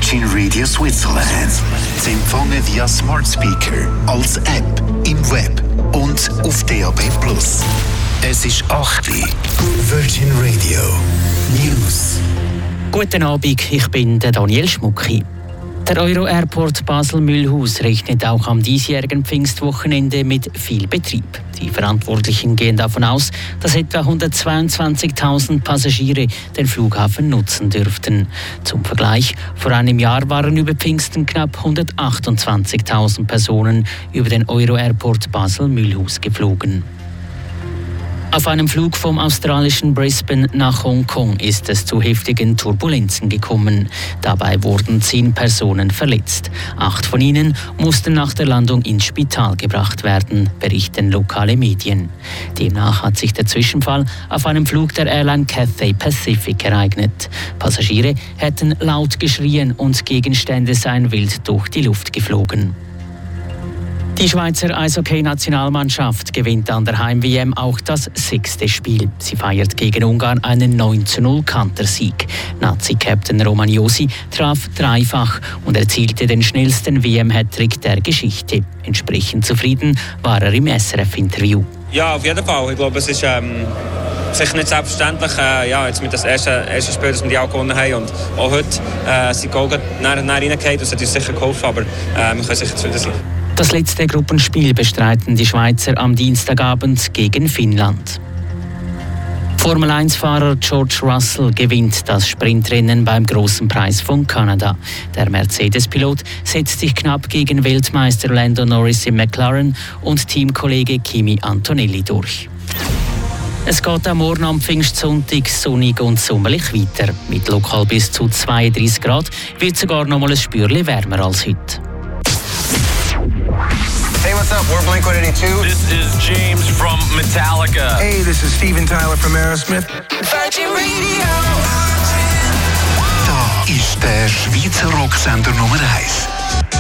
Virgin Radio Switzerland. Zu empfangen via Smart Speaker, als App, im Web und auf DAB+. Es ist 8 Uhr. Virgin Radio News. Guten Abend, ich bin der Daniel Schmucki. Der Euro-Airport Basel-Mühlhaus rechnet auch am diesjährigen Pfingstwochenende mit viel Betrieb. Die Verantwortlichen gehen davon aus, dass etwa 122.000 Passagiere den Flughafen nutzen dürften. Zum Vergleich, vor einem Jahr waren über Pfingsten knapp 128.000 Personen über den Euro-Airport Basel-Mühlhaus geflogen. Auf einem Flug vom australischen Brisbane nach Hongkong ist es zu heftigen Turbulenzen gekommen. Dabei wurden 10 Personen verletzt. 8 von ihnen mussten nach der Landung ins Spital gebracht werden, berichten lokale Medien. Demnach hat sich der Zwischenfall auf einem Flug der Airline Cathay Pacific ereignet. Passagiere hätten laut geschrien und Gegenstände seien wild durch die Luft geflogen. Die Schweizer Eishockey-Nationalmannschaft gewinnt an der Heim-WM auch das 6. Spiel. Sie feiert gegen Ungarn einen 9-0-Kantersieg. Nazi-Captain Roman Josi traf dreifach und erzielte den schnellsten WM-Hattrick der Geschichte. Entsprechend zufrieden war er im SRF-Interview. Ja, auf jeden Fall. Ich glaube, es ist sicher nicht selbstverständlich, jetzt mit das erste Spiel, das wir die auch gewonnen haben. Und auch heute sind die Goal reingefallen. Das hat uns sicher geholfen, aber wir können sicher zufrieden sein. Das letzte Gruppenspiel bestreiten die Schweizer am Dienstagabend gegen Finnland. Formel-1-Fahrer George Russell gewinnt das Sprintrennen beim Großen Preis von Kanada. Der Mercedes-Pilot setzt sich knapp gegen Weltmeister Lando Norris im McLaren und Teamkollege Kimi Antonelli durch. Es geht am Morgen am Pfingstsonntag sonnig und sommerlich weiter. Mit lokal bis zu 32 Grad wird sogar noch mal ein Spürchen wärmer als heute. Hey, what's up? We're Blink-182. This is James from Metallica. Hey, this is Steven Tyler from Aerosmith. Virgin Radio. Da ist der Schweizer Rocksender Nummer 1.